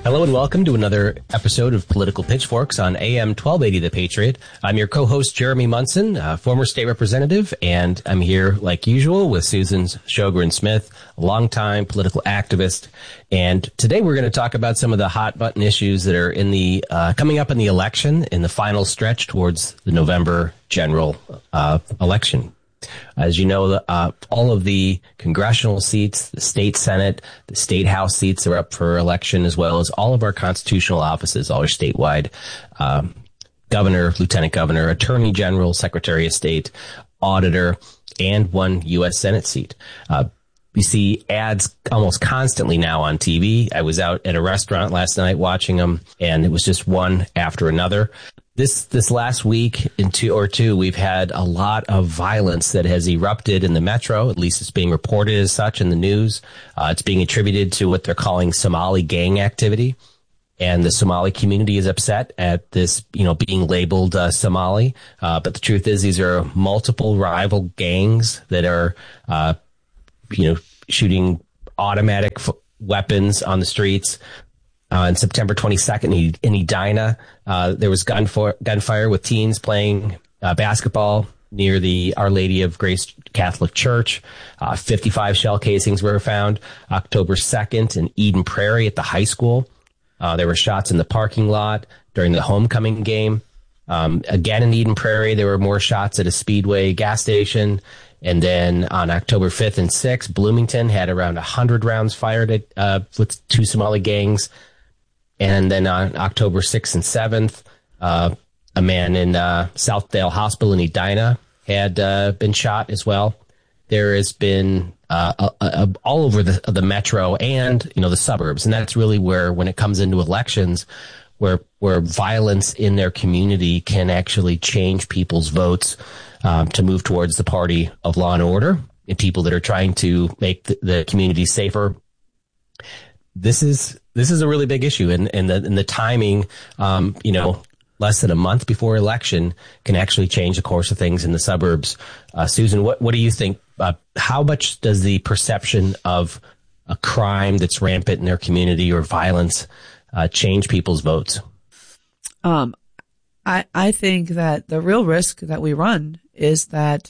Hello and welcome to another episode of Political Pitchforks on AM 1280 The Patriot. I'm your co-host Jeremy Munson, former state representative, and I'm here like usual with Susan Sjogren Smith, a longtime political activist. And today we're going to talk about some of the hot button issues that are in the coming up in the election in the final stretch towards the November general election. As you know, all of the congressional seats, the state Senate, the state House seats are up for election, as well as all of our constitutional offices, all are statewide. Governor, lieutenant governor, attorney general, secretary of state, auditor, and one U.S. Senate seat. You see ads almost constantly now on TV. I was out at a restaurant last night watching them, and it was just one after another. This last week in two, we've had a lot of violence that has erupted in the metro. At least it's being reported as such in the news. It's being attributed to what they're calling Somali gang activity. And the Somali community is upset at this, being labeled Somali. But the truth is these are multiple rival gangs that are, shooting automatic weapons on the streets. On September 22nd in Edina, there was gunfire with teens playing basketball near the Our Lady of Grace Catholic Church. 55 shell casings were found. October 2nd in Eden Prairie at the high school. There were shots in the parking lot during the homecoming game. Again in Eden Prairie, there were more shots at a Speedway gas station. And then on October 5th and 6th, Bloomington had around 100 rounds fired at with two Somali gangs. And then on October 6th and 7th, a man in Southdale Hospital in Edina had been shot as well. There has been all over the metro and, the suburbs. And that's really where, when it comes into elections, where violence in their community can actually change people's votes to move towards the party of law and order and people that are trying to make the community safer. This is a really big issue, and the timing, less than a month before election can actually change the course of things in the suburbs. Susan, what do you think? How much does the perception of a crime that's rampant in their community or violence change people's votes? I think that the real risk that we run is that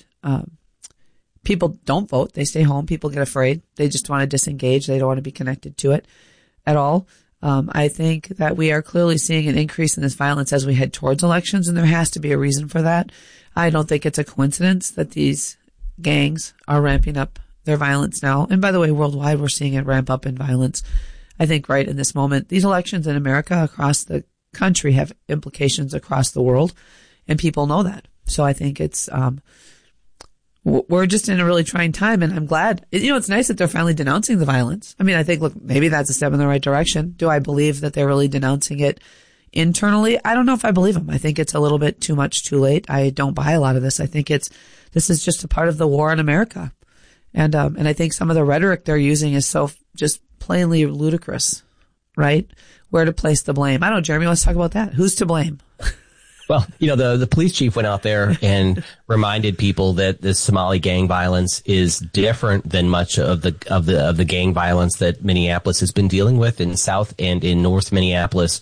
people don't vote. They stay home. People get afraid. They just want to disengage. They don't want to be connected to it at all. I think that we are clearly seeing an increase in this violence as we head towards elections, and there has to be a reason for that. I don't think it's a coincidence that these gangs are ramping up their violence now. And by the way, worldwide, we're seeing it ramp up in violence. I think right in this moment, these elections in America across the country have implications across the world, and people know that. So I think it's, we're just in a really trying time, and I'm glad. It's nice that they're finally denouncing the violence. I mean, I think, look, maybe that's a step in the right direction. Do I believe that they're really denouncing it internally? I don't know if I believe them. I think it's a little bit too much too late. I don't buy a lot of this. I think this is just a part of the war in America. And I think some of the rhetoric they're using is so just plainly ludicrous, right? Where to place the blame. I don't know, Jeremy, let's talk about that. Who's to blame? Well, the police chief went out there and reminded people that the Somali gang violence is different than much of the gang violence that Minneapolis has been dealing with in South and in North Minneapolis.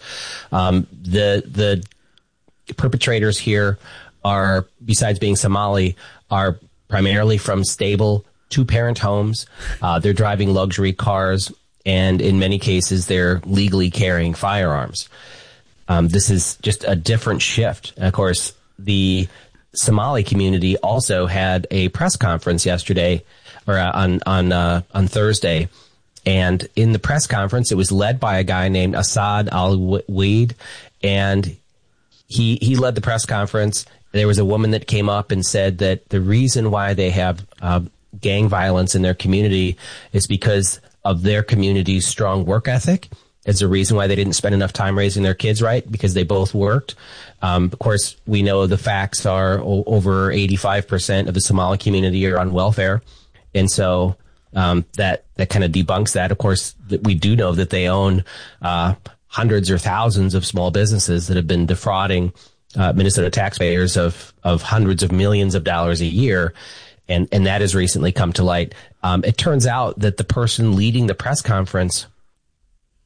The perpetrators here are, besides being Somali, are primarily from stable two-parent homes. They're driving luxury cars, and in many cases, they're legally carrying firearms. This is just a different shift. And of course, the Somali community also had a press conference yesterday, or on Thursday. And in the press conference, it was led by a guy named Asad Al-Weed, and he led the press conference. There was a woman that came up and said that the reason why they have gang violence in their community is because of their community's strong work ethic. It's a reason why they didn't spend enough time raising their kids right, because they both worked. Of course, we know the facts are over 85% of the Somali community are on welfare. And so that kind of debunks that. Of course, we do know that they own hundreds or thousands of small businesses that have been defrauding Minnesota taxpayers of hundreds of millions of dollars a year. And that has recently come to light. It turns out that the person leading the press conference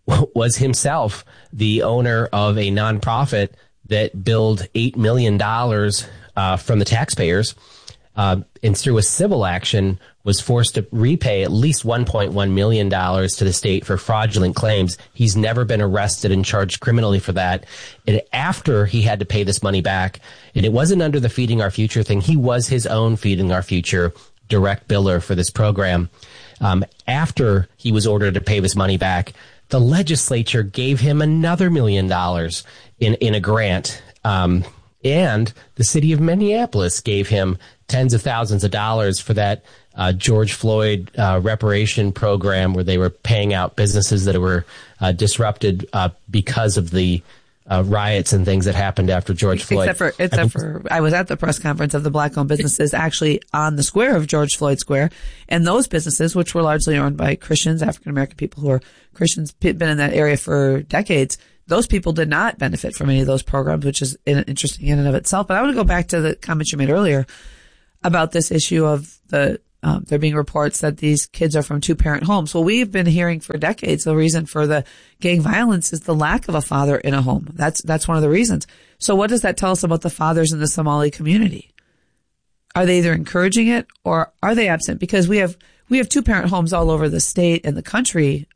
was himself the owner of a nonprofit that billed $8 million from the taxpayers, and through a civil action was forced to repay at least $1.1 million to the state for fraudulent claims. He's never been arrested and charged criminally for that. And after he had to pay this money back, and it wasn't under the Feeding Our Future thing, he was his own Feeding Our Future direct biller for this program. After he was ordered to pay this money back, the legislature gave him another $1 million in a grant. And the city of Minneapolis gave him tens of thousands of dollars for that George Floyd reparation program, where they were paying out businesses that were disrupted because of the riots and things that happened after George Floyd. Except for I was at the press conference of the Black-owned businesses actually on the square of George Floyd Square, and those businesses, which were largely owned by Christians, African-American people who are Christians, been in that area for decades, those people did not benefit from any of those programs, which is interesting in and of itself. But I want to go back to the comments you made earlier about this issue of there being reports that these kids are from two-parent homes. Well, we've been hearing for decades the reason for the gang violence is the lack of a father in a home. That's one of the reasons. So what does that tell us about the fathers in the Somali community? Are they either encouraging it or are they absent? Because we have two-parent homes all over the state and the country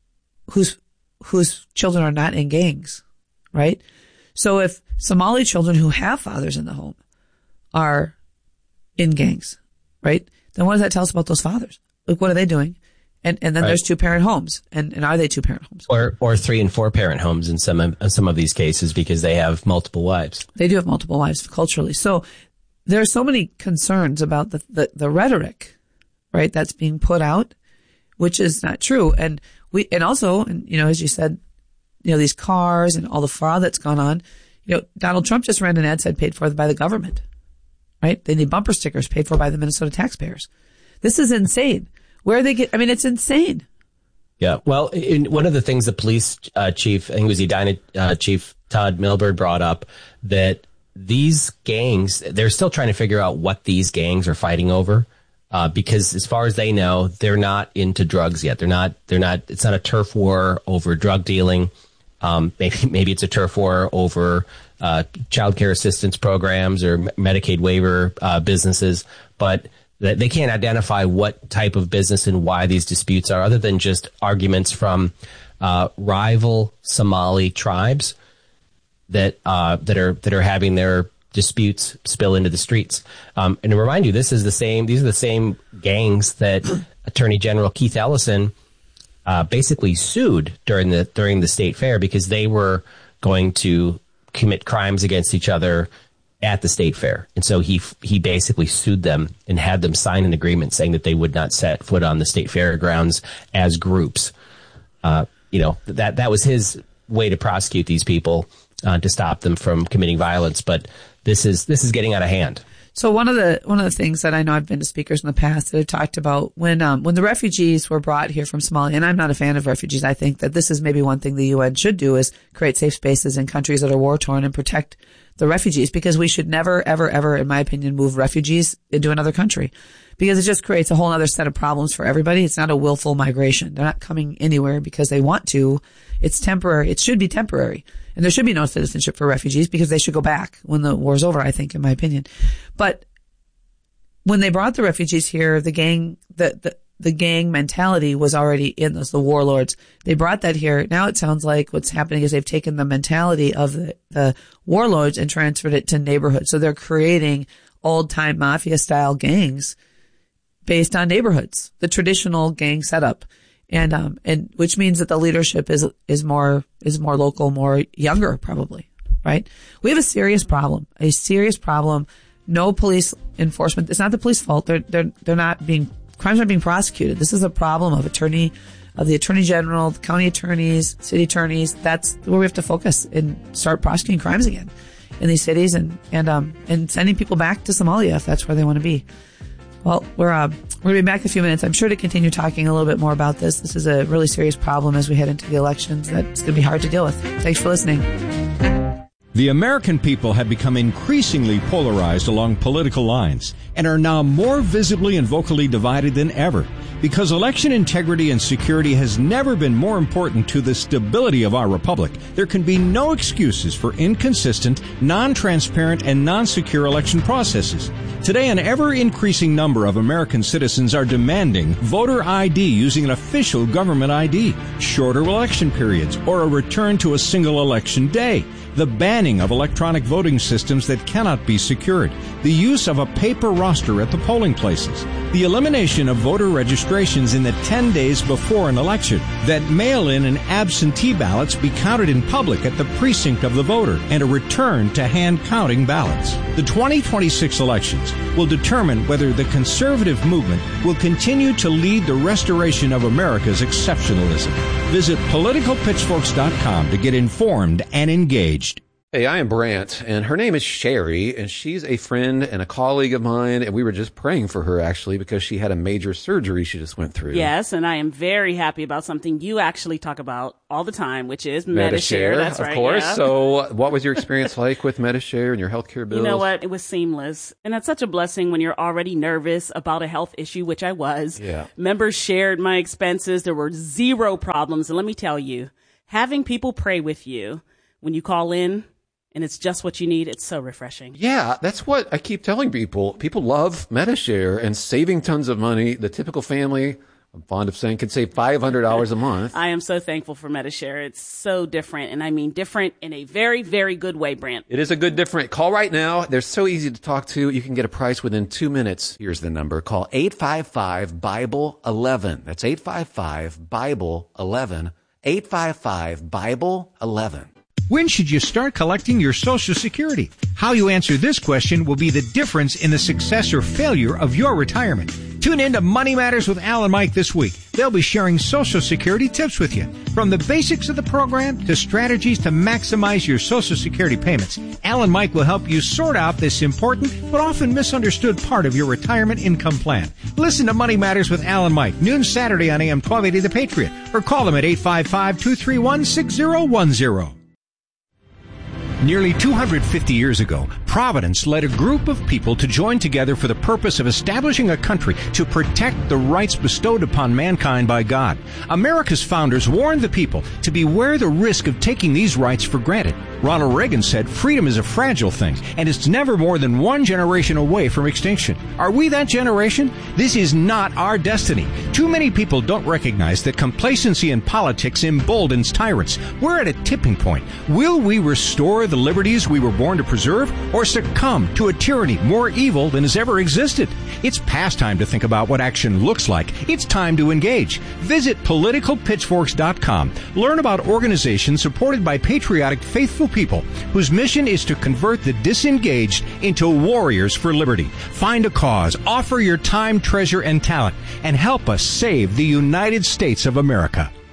whose children are not in gangs, right? So if Somali children who have fathers in the home are in gangs, right? Then what does that tell us about those fathers? Like, what are they doing? And then there's two-parent homes. And are they two-parent homes? Or 3- and 4-parent homes in some of these cases, because they have multiple wives. They do have multiple wives culturally. So there are so many concerns about the rhetoric, right, that's being put out, which is not true. And also, as you said, these cars and all the fraud that's gone on, Donald Trump just ran an ad said paid for by the government, right? They need bumper stickers paid for by the Minnesota taxpayers. This is insane. Where they get, it's insane. Yeah. Well, one of the things the police chief, I think it was Edina Chief Todd Milburn, brought up, that these gangs, they're still trying to figure out what these gangs are fighting over. Because as far as they know, they're not into drugs yet. It's not a turf war over drug dealing. Maybe it's a turf war over child care assistance programs or Medicaid waiver businesses, but they can't identify what type of business and why these disputes are, other than just arguments from rival Somali tribes that are having their disputes spill into the streets. And to remind you, these are the same gangs that Attorney General Keith Ellison basically sued during the state fair, because they were going to commit crimes against each other at the state fair. And so he basically sued them and had them sign an agreement saying that they would not set foot on the state fairgrounds as groups. That was his way to prosecute these people, to stop them from committing violence. But this is getting out of hand. So one of the things that I know, I've been to speakers in the past that have talked about when the refugees were brought here from Somalia, and I'm not a fan of refugees. I think that this is maybe one thing the UN should do, is create safe spaces in countries that are war torn and protect the refugees, because we should never, ever, ever, in my opinion, move refugees into another country, because it just creates a whole other set of problems for everybody. It's not a willful migration. They're not coming anywhere because they want to. It's temporary. It should be temporary. And there should be no citizenship for refugees, because they should go back when the war's over, I think, in my opinion. But when they brought the refugees here, the gang mentality was already in those, the warlords. They brought that here. Now it sounds like what's happening is they've taken the mentality of the warlords and transferred it to neighborhoods. So they're creating old-time mafia-style gangs based on neighborhoods, the traditional gang setup. And which means that the leadership is more local, more younger, probably, right? We have a serious problem. No police enforcement. It's not the police fault. Crimes aren't being prosecuted. This is a problem of the attorney general, the county attorneys, city attorneys. That's where we have to focus and start prosecuting crimes again in these cities and sending people back to Somalia if that's where they want to be. Well, we're going to be back in a few minutes. I'm sure to continue talking a little bit more about this. This is a really serious problem as we head into the elections that's going to be hard to deal with. Thanks for listening. The American people have become increasingly polarized along political lines and are now more visibly and vocally divided than ever. Because election integrity and security has never been more important to the stability of our republic, there can be no excuses for inconsistent, non-transparent, and non-secure election processes. Today, an ever-increasing number of American citizens are demanding voter ID using an official government ID, shorter election periods, or a return to a single election day, the banning of electronic voting systems that cannot be secured, the use of a paper roster at the polling places, the elimination of voter registrations in the 10 days before an election, that mail-in and absentee ballots be counted in public at the precinct of the voter, and a return to hand-counting ballots. The 2026 elections will determine whether the conservative movement will continue to lead the restoration of America's exceptionalism. Visit politicalpitchforks.com to get informed and engaged. Hey, I am Brant, and her name is Sherry, and she's a friend and a colleague of mine, and we were just praying for her, actually, because she had a major surgery she just went through. Yes, and I am very happy about something you actually talk about all the time, which is Medi-Share. That's right, of course. Yeah. So what was your experience like with Medi-Share and your healthcare bills? You know what? It was seamless, and that's such a blessing when you're already nervous about a health issue, which I was. Yeah. Members shared my expenses. There were zero problems, and let me tell you, having people pray with you when you call in, and it's just what you need. It's so refreshing. Yeah, that's what I keep telling people. People love Medi-Share and saving tons of money. The typical family, I'm fond of saying, can save $500 a month. I am so thankful for Medi-Share. It's so different, and I mean different in a very, very good way, Brant. It is a good different. Call right now. They're so easy to talk to. You can get a price within 2 minutes. Here's the number. Call 855-BIBLE-11. That's 855-BIBLE-11. 855-BIBLE-11. When should you start collecting your Social Security? How you answer this question will be the difference in the success or failure of your retirement. Tune in to Money Matters with Al and Mike this week. They'll be sharing Social Security tips with you. From the basics of the program to strategies to maximize your Social Security payments, Al and Mike will help you sort out this important but often misunderstood part of your retirement income plan. Listen to Money Matters with Al and Mike, noon Saturday on AM 1280 The Patriot, or call them at 855-231-6010. Nearly 250 years ago, Providence led a group of people to join together for the purpose of establishing a country to protect the rights bestowed upon mankind by God. America's founders warned the people to beware the risk of taking these rights for granted. Ronald Reagan said freedom is a fragile thing, and it's never more than one generation away from extinction. Are we that generation? This is not our destiny. Too many people don't recognize that complacency in politics emboldens tyrants. We're at a tipping point. Will we restore the liberties we were born to preserve, or succumb to a tyranny more evil than has ever existed? It's past time to think about what action looks like. It's time to engage. Visit politicalpitchforks.com. Learn about organizations supported by patriotic, faithful people whose mission is to convert the disengaged into warriors for liberty. Find a cause, offer your time, treasure, and talent, and help us save the United States of America.